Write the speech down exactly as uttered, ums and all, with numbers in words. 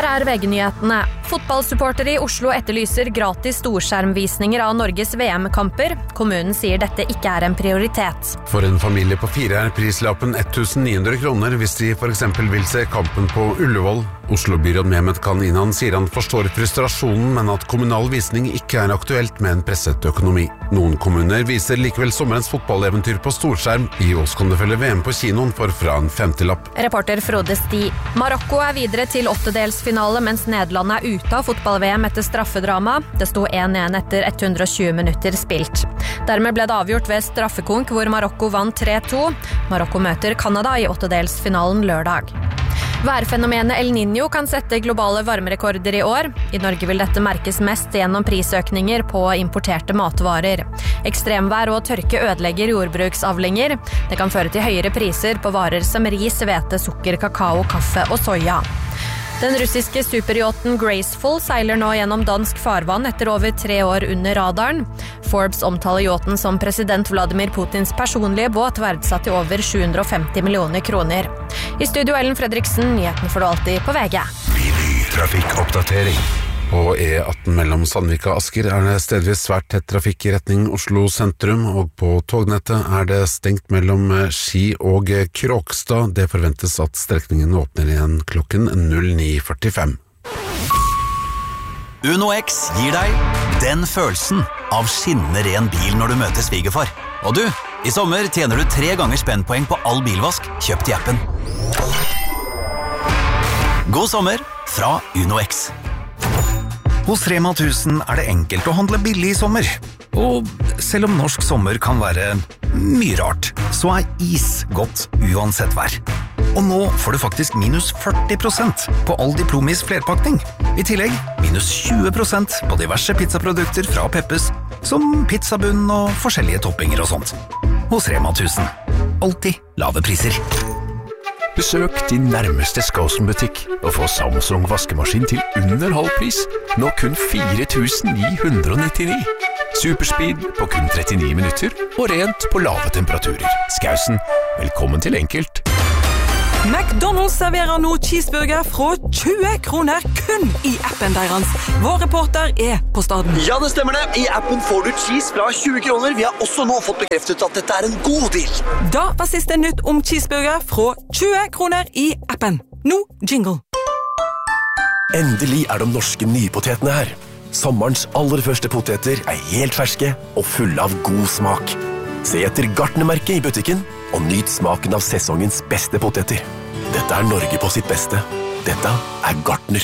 er V G-nyhetene. Fotballsupportere i Oslo etterlyser gratis storskjermvisninger av Norges V M-kamper. Kommunen sier dette ikke er en prioritet. For en familie på fire er prislappen tusen ni hundre kroner hvis de for eksempel vil se kampen på Ullevål. Oslo-byråd Mehmet Kan Inan sier han forstår frustrasjonen, men at kommunal visning ikke er aktuelt med en presset økonomi. Noen kommuner viser likevel sommerens fotballeventyr på storskjerm. I Ås kan du følge V M på kinoen for fra en femtilapp. Reporter Frode Sti. Marokko er videre til åttedelsfinale, mens Nederland er ute av fotball-V M etter straffedrama. Det sto én én etter hundre og tjue minutter spilt. Dermed ble det avgjort ved straffekonk, hvor Marokko vant tre to. Marokko møter Kanada i åttedelsfinalen lørdag. Værfenomenet El Niño kan sette globale varmerekorder i år. I Norge vil dette merkes mest gjennom prisøkninger på importerte matvarer. Ekstremvær og tørke ødelegger jordbruksavlinger. Det kan føre til høyere priser på varer som ris, hvete, sukker, kakao, kaffe og soya. Den russiske superyachten Graceful seiler nå gjennom dansk farvann etter over tre år under radaren. Forbes omtaler yachten som president Vladimir Putins personlige båt, verdsatt til over sju hundre og femti millioner kroner. I studio Ellen Fredriksen, nyheten får du alltid på V G. Trafikkoppdatering. På E atten mellom Sandvika og Asker er det stedvis svært tett trafikk i retning Oslo sentrum, og på tognettet er det stengt mellom Ski og Kråkstad. Det forventes at strekningen åpner igjen klokken ni førtifem. Uno X gir deg den følelsen av skinnende ren bil når du møter svigerfar. Og du, i sommer tjener du tre ganger spennpoeng på all bilvask kjøpt i appen. God sommer fra Uno X. Hos Rema tusen er det enkelt å handle billig i sommer. Og selv om norsk sommer kan være mye rart, så er is godt uansett vær. Og nå får du faktisk minus førti prosent på all Diplomis flerpakning. I tillegg minus tjue prosent på diverse pizzaprodukter fra Peppes, som pizzabunn og forskjellige toppinger og sånt. Hos Rema tusen. Alltid lave priser. Besøk din nærmeste Skåsen-butikk og få Samsung vaskemaskin til under halv pris. Nå kun fire tusen ni hundre og nittini. Superspeed på kun trettini minutter og rent på lave temperaturer. Skausen, velkommen til enkelt. McDonald's serverer nå cheeseburger fra tjue kroner kun i appen deres. Vår reporter er på staden. Ja, det stemmer det. I appen får du cheese fra tjue kroner. Vi har også nå fått bekreftet at dette er en god deal. Da var siste nytt om cheeseburger fra tjue kroner i appen. Nå jingle. Endelig er de norske nypotetene her. Sommerens aller første poteter er helt ferske og fulle av god smak. Se etter Gartnermerket i butikken og nyt smaken av sesongens beste poteter. Dette er Norge på sitt beste. Dette er Gartner.